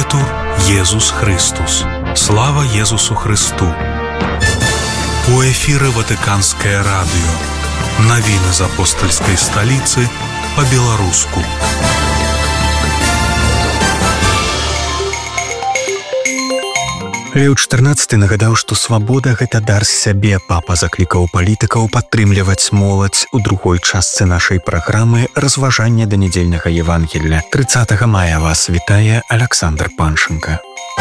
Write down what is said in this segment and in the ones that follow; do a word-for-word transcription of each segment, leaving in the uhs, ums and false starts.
Лаўдэтур Езус Христус. Слава Езусу Христу. У эфіры Ватыканскае радыё. Навіны з апостальскай сталіцы па-беларуску. Леў чатырнаццаты нагадаў, што свабода – гэта дар з сябе. Папа заклікаў палітыкаў падтрымліваць моладзь. У другой частцы нашай праграмы разважанне да нядзельнага Евангелля. трыццатага мая вас вітае Аляксандр Паншенка.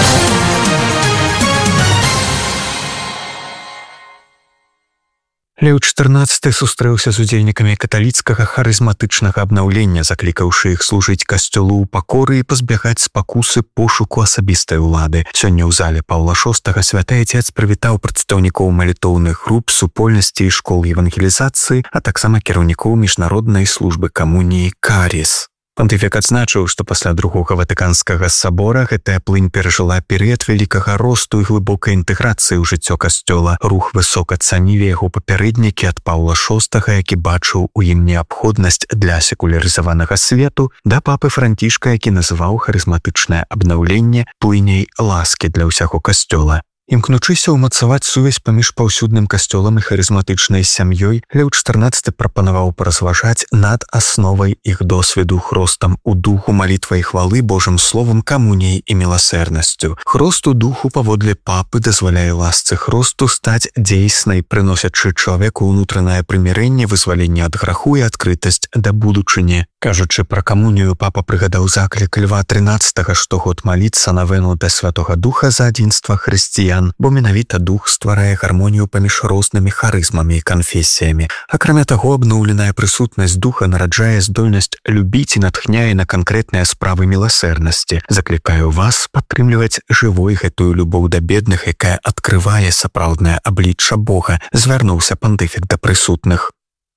Леў чатырнаццаты сустрэўся з удзельнікамі каталіцкага харызматычнага абнаўлення, заклікаўшы іх служыць касцёлу ў пакоры і пазбягаць спакусы пошуку асабістай улады. Сёння ў зале Паўла шостага святы Ацец прывітаў прадстаўнікоў малітоўных груп, супольнасці і школ евангелізацыі, а таксама кіраўнікоў міжнароднай службы камуніі «Каріс». Пантыфік адзначыў, што пасля другога Ватыканскага сабора гэтая плынь перажыла перыяд вялікага росту і глыбокай інтэграцыі ў жыццё касцёла. Рух высока цанілі яго папярэднікі ад Паўла шостага, які бачыў у ім неабходнасць для секулярызаванага свету, да папы Францішка, які называў харызматычнае абнаўленне плыняй ласкі для ўсяго касцёла. Імкнучыся ўмацаваць сувязь паміж паўсюдным касцёлам і харызматычнай сям'ёй, Леў чатырнаццаты прапанаваў паразважаць над асновай іх досведу хростам у духу, малітвай хвалы, Божым словам, камуніяй і міласэрнасцю. Хрост у духу паводле папы дазваляе ласцы хросту стаць дзейснай, прыносячы чалавеку ўнутранае прымірэнне, вызваленне ад граху і адкрытасць да будучыні. Кажучы пра камунію, папа прыгадаў заклік Льва трынаццатага штогод маліцца навену да Святога Духа за адзінства хрысціян, бо менавіта дух стварае гармонію паміж рознымі харызмамі і канфесіямі. Акрамя таго, абноўленая прысутнасць духа нараджае здольнасць любіць і натхняе на канкрэтныя справы міласэрнасці. Заклікаю вас падтрымліваць жывой гэтую любоў да бедных, якая адкрывае сапраўднае аблічча Бога, звярнуўся пантыфік да прысутных.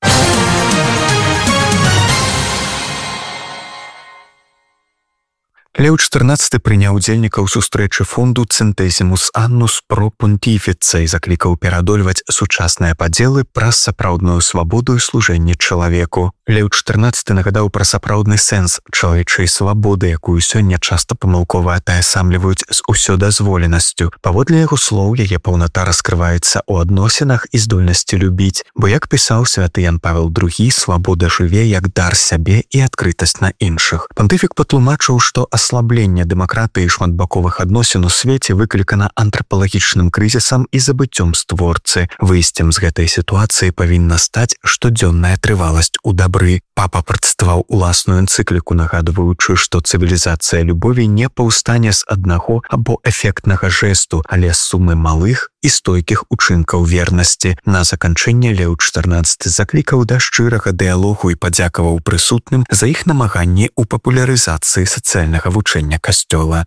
Леў чатырнаццаты прыняў удзельнікаў сустрэчы фонду «Центесімус Аннус про Понтифіца» і заклікаў пераадольваць сучасныя падзелы праз сапраўдную свабоду і служэнне чалавеку. Леў чатырнаццаты нагадаў пра сапраўдны сэнс чалавечай свабоды, якую сёння часта памылкова атаясамліваюць з усёдазволенасцю. Паводле яго слоў, яе паўната раскрываецца ў адносінах і здольнасці любіць, бо, як пісаў святы Ян Павел другі, свабода жыве як дар сябе і адкрытасць на іншых. Пантыфік патлумачыў, што аслабленне дэмакратыі і шматбаковых адносін у свеце выклікана антрапалагічным крызісам і забыццём створцы. Выйсцем з гэтай сітуацыі павінна стаць штодзённая трываласць у дабры. Папа прадставаў уласную энцыкліку, нагадваючы, што цывілізацыя любові не паўстане з аднаго або эфектнага жэсту, але з сумы малых і стойкіх учынкаў вернасці. На заканчэнне Леў чатырнаццаты заклікаў да шчырага дыялогу і падзякаваў прысутным за іх намаганні ў папулярызацыі сацыяльнага вучэння касцёла.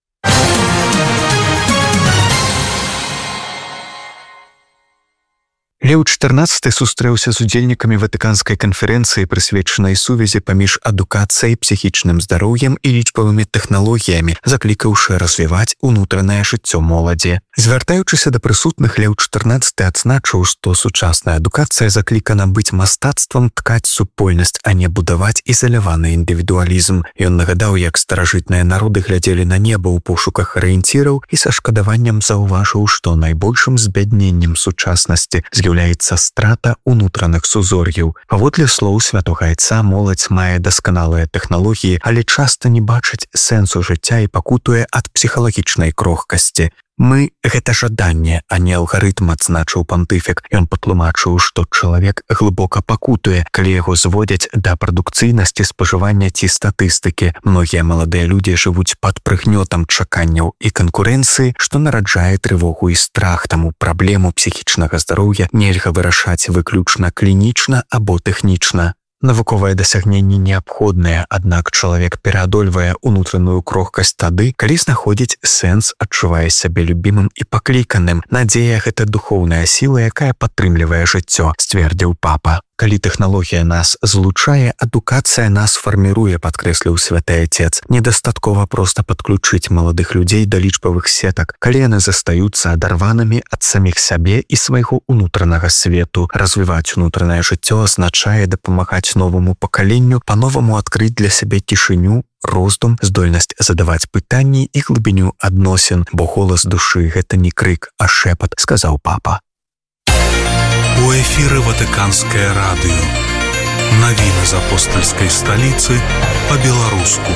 Леў чатырнаццаты сустрэўся з удзельнікамі Ватыканскай канферэнцыі, прысвечанай сувязі паміж адукацыяй, псіхічным здароўем і лічбавымі тэхналогіямі, заклікаўшы развіваць унутранае жыццё моладзі. Звяртаючыся да прысутных, Леў чатырнаццаты адзначыў, што сучасная адукацыя заклікана быць мастацтвам ткаць супольнасць, а не будаваць ізаляваны індывідуалізм. Ён нагадаў, як старажытныя народы глядзелі на неба ў пошуках арыенціраў і са шкадаваннем заўважыў, што найбольшым збядненнем сучаснасці з'яўляецца страта ўнутраных сузор'яў. Паводле слоў святога Айца, моладзь мае дасканалыя тэхналогіі, але часта не бачыць сэнсу жыцця і пакутуе ад псіхалагічнай крохкасці. Мы — гэта жаданне, а не алгарытм, адзначыў пантыфік. Ён патлумачыў, што чалавек глыбока пакутуе, калі яго зводзяць да прадукцыйнасці спажывання ці статыстыкі. Многія маладыя людзі жывуць пад прыгнётам чаканняў і канкурэнцыі, што нараджае трывогу і страх, таму праблему псіхічнага здароўя нельга вырашаць выключна клінічна або тэхнічна. Навуковае дасягненне неабходнае, аднак чалавек пераадольвае ўнутраную крохкасць тады, калі знаходзіць сэнс, адчувае сябе любімым і пакліканым. Надзея — гэта духоўная сіла, якая падтрымлівае жыццё, сцвердзіў папа. Калі тэхналогія нас злучае, адукацыя нас фарміруе, падкрэсліў святы Отец. Недастаткова проста падключыць маладых людзей да лічбавых сетак, калі яны застаюцца адарванымі ад саміх сябе і свайго ўнутранага свету. Развіваць унутранае жыццё азначае дапамагаць новаму пакаленню па-новаму адкрыць для сябе цішыню, роздум, здольнасць задаваць пытанні і глыбіню адносін, бо голас душы — гэта не крык, а шэпат, сказаў папа. У эфіры Ватыканскае радыё. Навіны з апостальскай сталіцы па-беларуску.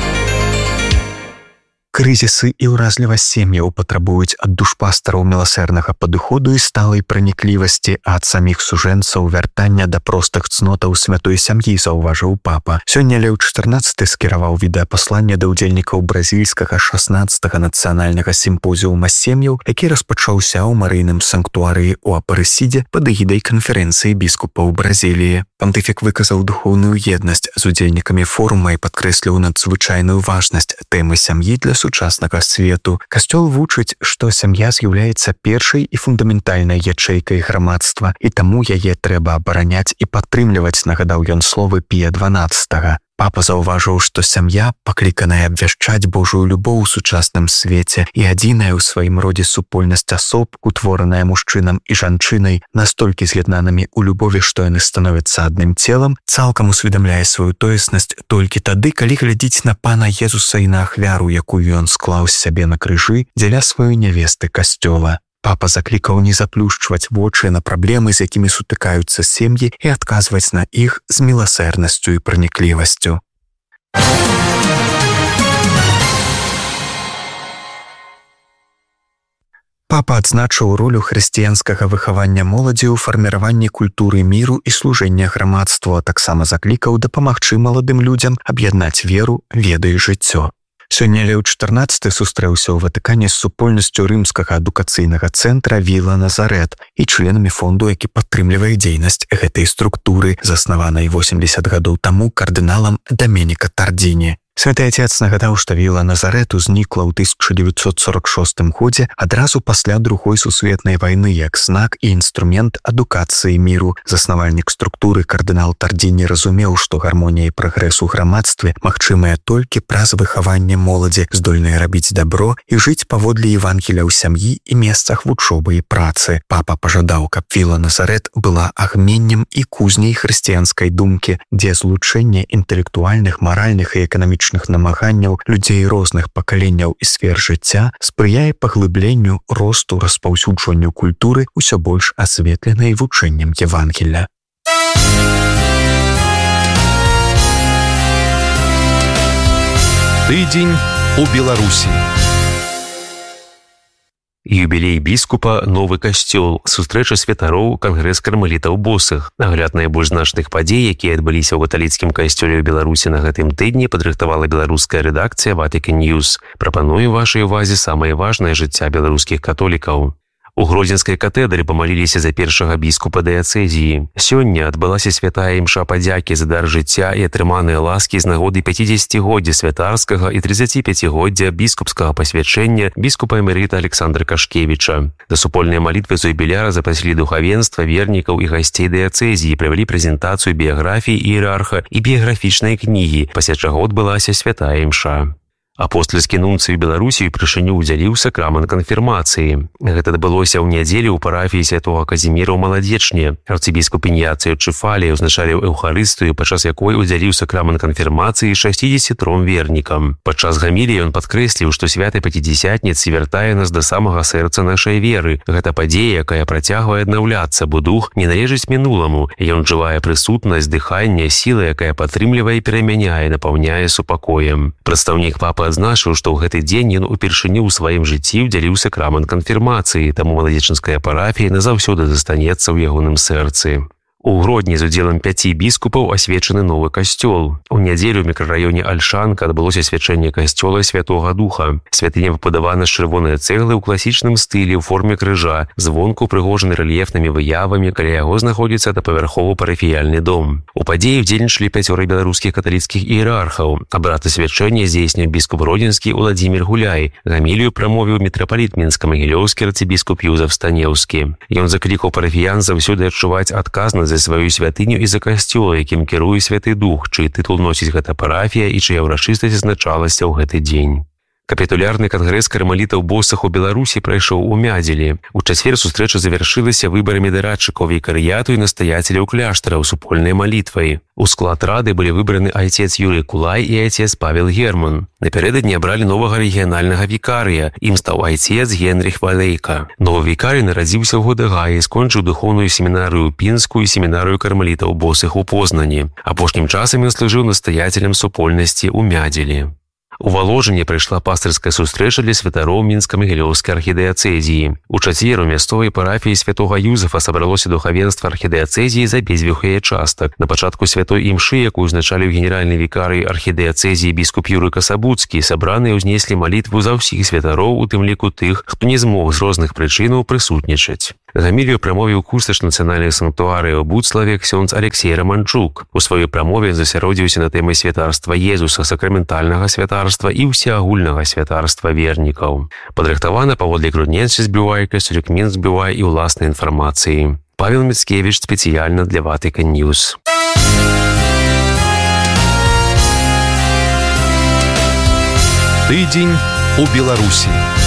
Крызісы і ўразлівасць сем'яў патрабуюць ад душпастараў міласэрнага падыходу і сталай праніклівасці, а ад саміх сужэнцаў вяртання да простых цнотаў святой сям'і, заўважыў папа. Сёння Леў чатырнаццаты скіраваў відэапасланне да ўдзельнікаў бразільскага шаснаццатага нацыянальнага сімпозіума сем'яў, які распачаўся ў марыйным санктуарыі ў Апарэсідзе пад эгідай канферэнцыі біскупаў Бразіліі. Пантыфік выказаў духоўную еднасць з удзельнікамі форума і падкрэсліў надзвычайную важнасць тэмы сям'і для сучаснага свету. Касцёл вучыць, што сям'я з'яўляецца першай і фундаментальнай ячэйкай грамадства, і таму яе трэба абараняць і падтрымліваць, нагадаў ён словы Пія дванаццатага. Папа заўважыў, што сям'я, пакліканая абвяшчаць Божую любоў у сучасным свеце і адзіная ў сваім родзе супольнасць асоб, утвораная мужчынам і жанчынай, настолькі з'яднанымі ў любові, што яны становяцца адным целам, цалкам усведамляе сваю тоеснасць толькі тады, калі глядзіць на пана Езуса і на ахвяру, якую ён склаў з сябе на крыжы дзеля сваёй нявесты касцёла. Папа заклікаў не заплюшчваць вочы на праблемы, з якімі сутыкаюцца сем'і, і адказваць на іх з міласэрнасцю і праніклівасцю. Папа адзначыў ролю хрысціянскага выхавання моладзі ў фарміраванні культуры міру і служэння грамадству, а таксама заклікаў дапамагчы маладым людзям аб'яднаць веру, веды і жыццё. Сёння Леў чатырнаццаты сустрэўся ў Ватыкане з супольнасцю рымскага адукацыйнага цэнтра Віла Назарэт і членамі фонду, які падтрымлівае дзейнасць гэтай структуры, заснаванай восемдзесят гадоў таму кардыналам Даменіка Тардзіні. Святы Отец нагадаў, што Віла Назарэт узнікла ў тысяча дзевяцьсот сорок шостым годзе адразу пасля другой сусветнай вайны як знак і інструмент адукацыі міру. Заснавальнік структуры кардынал Тардзіні разумеў, што гармонія і прагрэс у грамадстве магчымыя толькі праз выхаванне моладзі, здольныя рабіць дабро і жыць паводле Евангелія ў сям'і і месцах вучобы і працы. Папа пажадаў, каб Віла Назарэт была агменнем і кузняй хрысціянскай думкі, дзе злучэнне інтэлектуальных, маральных і эканамічных намаганняў людзей розных пакаленняў і сфер жыцця спрыяе паглыбленню, росту, распаўсюджванню культуры, усё больш асветленай вучэннем Евангелля. Тыдзень у Беларусі. Юбілей біскупа, новы касцёл, сустрэча святароў, кангрэс кармелітаў босых. Агляд найбольш значных падзей, якія адбыліся ў каталіцкім касцёле ў Беларусі на гэтым тыдні, падрыхтавала беларуская рэдакцыя Vatican News. Прапаную вашай увазе самае важнае жыцця беларускіх католікаў. У Гродзенскай катедры памаліліся за першага біскупа дыяцэзіі. Сёння адбылася святая імша падзякі за дар жыцця і атрыманыя ласкі з нагоды пяцідзесяцігоддзя святарскага і трыдцаціпяцігоддзя біскупскага пасвячэння біскупа эмерыта Александра Кашкевіча. Да супольнай малітвы з юбіляра запрасілі духавенства, вернікаў і гасцей дыяцэзіі, правялі прэзентацыю біяграфіі іерарха і біяграфічнай кнігі, пасля чаго адбылася святая імша. Апостальскі нунцый Беларусі ўпершыню ўдзяліў сакрамент канфірмацыі. Гэта адбылося ў нядзелю ў парафіі святога Казіміра ў Маладзечні. Арцыбіскуп Ініяцый Чыфалій узначаліў эўхарыстыю, падчас якой удзяліў сакрамент канфірмацыі шасцідзесяці тром вернікам. Падчас гаміліі ён падкрэсліў, што святай пяцідзясятніцы вяртае нас да самага сэрца нашай веры. Гэта падзея, якая працягвае аднаўляцца, бо дух не належыць мінуламу. Ён жывая прысутнасць, дыханне, сіла, якая падтрымлівае і перамяняе, напаўняе супакоем. Прадстаўнік папы адзначыў, што ў гэты дзень ён упершыню ў сваім жыцці ўдзяліў сакрамент канфірмацыі, таму маладзечынская парафія назаўсёды застанецца ў ягоным сэрцы. У Гродні з удзелам пяці біскупаў асвечаны новы касцёл. У нядзелю ў мікрараёне Альшанка адбылося асвячэнне касцёла Святога Духа. Святыня пабудавана з чырвонай цэглы ў класічным стылі ў форме крыжа, звонку упрыгожаны рэльефнымі выявамі, каля яго знаходзіцца дапавярховы парафіяльны дом. У падзеі ўдзельнічалі пяцёра беларускіх каталіцкіх іерархаў. Абрад асвячэння здзейсніў біскуп Гродзенскі Уладзімір Гуляй. Гамілію прамовіў мітрапаліт Мінска-Магілёўскі арцыбіскуп Юзаф Станеўскі. Ён заклікаў парафіян заўсёды адчуваць адказнасць за сваю святыню і за касцёл, якім кіруе Святы Дух, чый тытул носіць гэта парафія і чыя ўрачыстасць азначалася ў гэты дзень. Капітулярны кангрэс кармелітаў босых у Беларусі прайшоў у Мядзелі. У чацвер сустрэча завяршылася выбарамі дарадчыкаў вікарыяту і настаяцеляў кляштараў супольнай малітвай. У склад рады былі выбраны айцец Юрый Кулай і айцец Павел Герман. Напярэдадні абралі новага рэгіянальнага вікарыя. Ім стаў айцец Генріх Валейка. Новы вікарый нарадзіўся ў Годэгаі, скончыў духоўную семінарыю Пінскую і семінарыю кармелітаў босых у Познані. Апошнім часам ён служыў настаяцелем супольнасці ў Мядзелі. У Валожыне прайшла пастырская сустрэча для святароў Мінска-Магілёўскай архідыяцэзіі. У чацвер у мясцовай парафіі святога Юзафа сабралося духавенства архідыяцэзіі з абедзвюх яе частак. На пачатку святой імшы, якую узначаліў генеральны вікарый архідыяцэзіі біскуп Юрый Касабуцкі, сабраныя ўзнеслі малітву за ўсіх святароў, у тым ліку тых, хто не змог з розных прычынаў прысутнічаць. Гамілію прамовіў кусташ нацыянальных санктуарыяў Буцлаве ксёндз Алексей Раманчук. У сваёй прамове засяродзіўся на тэмы святарства Езуса, сакраментальнага святарства і ўсеагульнага святарства вернікаў. Падрыхтавана паводле грудненцы збівай, касцюлькмін збівай і ўласнай інфармацыі. Павел Міцкевіч спецыяльна для Ватыкан Ньюс. Тыдзень у Беларусі.